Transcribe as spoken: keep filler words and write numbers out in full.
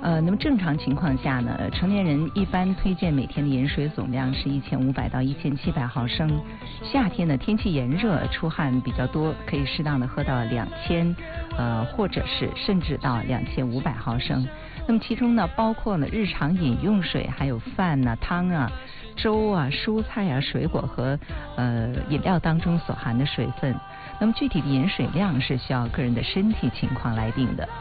呃，那么正常情况下呢，成年人一般推荐每天的饮水总量是一千五百到一千七百毫升。夏天呢，天气炎热，出汗比较多，可以适当的喝到两千，呃，或者是甚至到两千五百毫升。那么其中呢，包括了日常饮用水，还有饭啊、汤啊、粥啊、蔬菜啊、水果和呃饮料当中所含的水分。那么具体的饮水量是需要个人的身体情况来定的。